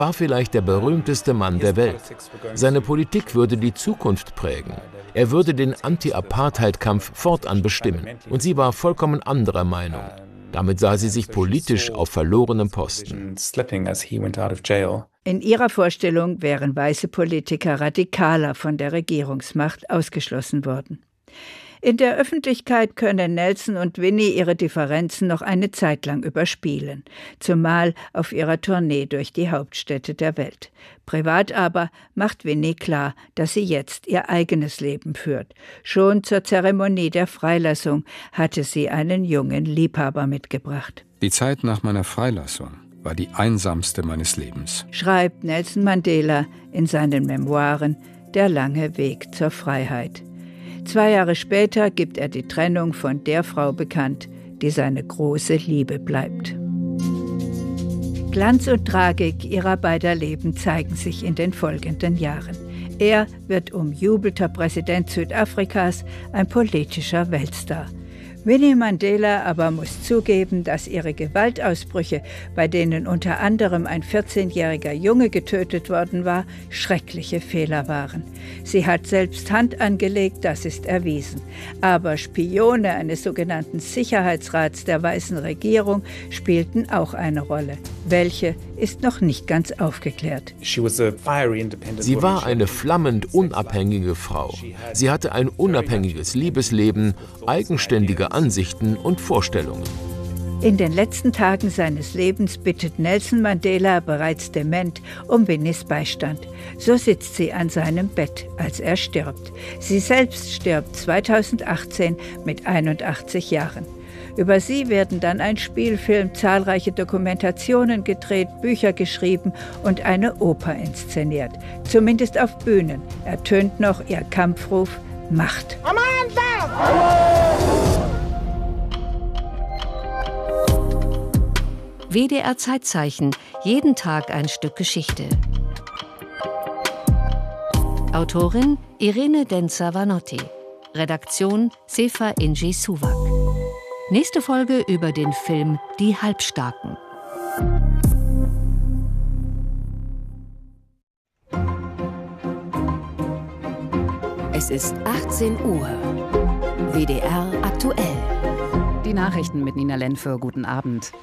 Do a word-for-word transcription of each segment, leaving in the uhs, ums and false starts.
war vielleicht der berühmteste Mann der Welt. Seine Politik würde die Zukunft prägen. Er würde den Anti-Apartheid-Kampf fortan bestimmen. Und sie war vollkommen anderer Meinung. Damit sah sie sich politisch auf verlorenem Posten. In ihrer Vorstellung wären weiße Politiker radikaler von der Regierungsmacht ausgeschlossen worden. In der Öffentlichkeit können Nelson und Winnie ihre Differenzen noch eine Zeit lang überspielen, zumal auf ihrer Tournee durch die Hauptstädte der Welt. Privat aber macht Winnie klar, dass sie jetzt ihr eigenes Leben führt. Schon zur Zeremonie der Freilassung hatte sie einen jungen Liebhaber mitgebracht. Die Zeit nach meiner Freilassung war die einsamste meines Lebens, schreibt Nelson Mandela in seinen Memoiren »Der lange Weg zur Freiheit«. Zwei Jahre später gibt er die Trennung von der Frau bekannt, die seine große Liebe bleibt. Glanz und Tragik ihrer beider Leben zeigen sich in den folgenden Jahren. Er wird umjubelter Präsident Südafrikas, ein politischer Weltstar. Winnie Mandela aber muss zugeben, dass ihre Gewaltausbrüche, bei denen unter anderem ein vierzehnjähriger Junge getötet worden war, schreckliche Fehler waren. Sie hat selbst Hand angelegt, das ist erwiesen. Aber Spione eines sogenannten Sicherheitsrats der weißen Regierung spielten auch eine Rolle. Welche ist noch nicht ganz aufgeklärt. Sie war eine flammend unabhängige Frau. Sie hatte ein unabhängiges Liebesleben, eigenständige Ansichten und Vorstellungen. In den letzten Tagen seines Lebens bittet Nelson Mandela, bereits dement, um Winnies Beistand. So sitzt sie an seinem Bett, als er stirbt. Sie selbst stirbt zweitausendachtzehn mit einundachtzig Jahren. Über sie werden dann ein Spielfilm, zahlreiche Dokumentationen gedreht, Bücher geschrieben und eine Oper inszeniert. Zumindest auf Bühnen ertönt noch ihr Kampfruf Macht. W D R Zeitzeichen, jeden Tag ein Stück Geschichte. Autorin Irene Denzer-Vanotti. Redaktion Sefa Inji Suwak. Nächste Folge über den Film Die Halbstarken. Es ist achtzehn Uhr. W D R aktuell. Die Nachrichten mit Nina Lenfe. Guten Abend.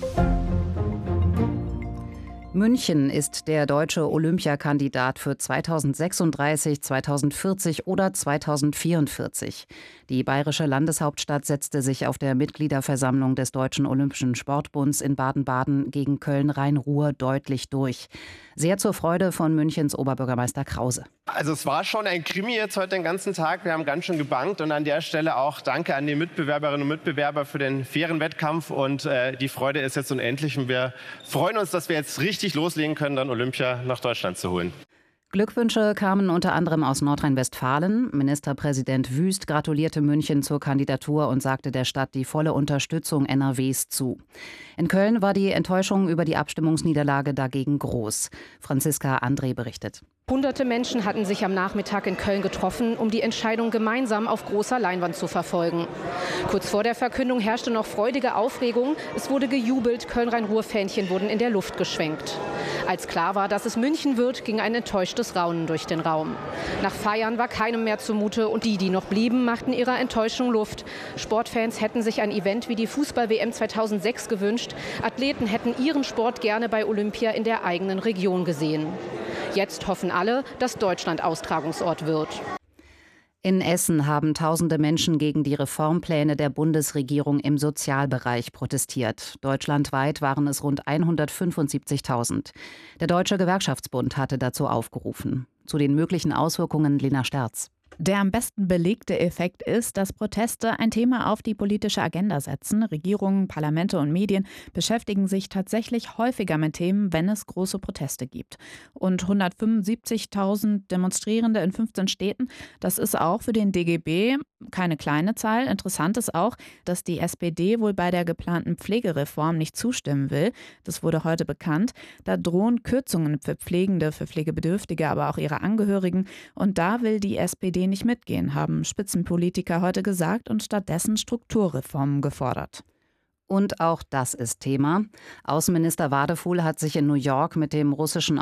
München ist der deutsche Olympiakandidat für zweitausendsechsunddreißig, zweitausendvierzig oder zweitausendvierundvierzig. Die bayerische Landeshauptstadt setzte sich auf der Mitgliederversammlung des Deutschen Olympischen Sportbunds in Baden-Baden gegen Köln-Rhein-Ruhr deutlich durch. Sehr zur Freude von Münchens Oberbürgermeister Krause. Also es war schon ein Krimi jetzt heute den ganzen Tag. Wir haben ganz schön gebankt und an der Stelle auch danke an die Mitbewerberinnen und Mitbewerber für den fairen Wettkampf. Und äh, die Freude ist jetzt unendlich und wir freuen uns, dass wir jetzt richtig loslegen können, dann Olympia nach Deutschland zu holen. Glückwünsche kamen unter anderem aus Nordrhein-Westfalen. Ministerpräsident Wüst gratulierte München zur Kandidatur und sagte der Stadt die volle Unterstützung N R Ws zu. In Köln war die Enttäuschung über die Abstimmungsniederlage dagegen groß. Franziska André berichtet. Hunderte Menschen hatten sich am Nachmittag in Köln getroffen, um die Entscheidung gemeinsam auf großer Leinwand zu verfolgen. Kurz vor der Verkündung herrschte noch freudige Aufregung. Es wurde gejubelt, Köln-Rhein-Ruhr-Fähnchen wurden in der Luft geschwenkt. Als klar war, dass es München wird, ging ein enttäuschtes Raunen durch den Raum. Nach Feiern war keinem mehr zumute und die, die noch blieben, machten ihrer Enttäuschung Luft. Sportfans hätten sich ein Event wie die Fußball-W M zweitausendsechs gewünscht. Athleten hätten ihren Sport gerne bei Olympia in der eigenen Region gesehen. Jetzt hoffen alle, dass Deutschland Austragungsort wird. In Essen haben tausende Menschen gegen die Reformpläne der Bundesregierung im Sozialbereich protestiert. Deutschlandweit waren es rund hundertfünfundsiebzigtausend. Der Deutsche Gewerkschaftsbund hatte dazu aufgerufen. Zu den möglichen Auswirkungen Lena Sterz. Der am besten belegte Effekt ist, dass Proteste ein Thema auf die politische Agenda setzen. Regierungen, Parlamente und Medien beschäftigen sich tatsächlich häufiger mit Themen, wenn es große Proteste gibt. Und hundertfünfundsiebzigtausend Demonstrierende in fünfzehn Städten, das ist auch für den D G B keine kleine Zahl. Interessant ist auch, dass die S P D wohl bei der geplanten Pflegereform nicht zustimmen will. Das wurde heute bekannt. Da drohen Kürzungen für Pflegende, für Pflegebedürftige, aber auch ihre Angehörigen. Und da will die S P D nicht mitgehen, haben Spitzenpolitiker heute gesagt und stattdessen Strukturreformen gefordert. Und auch das ist Thema. Außenminister Wadefuhl hat sich in New York mit dem russischen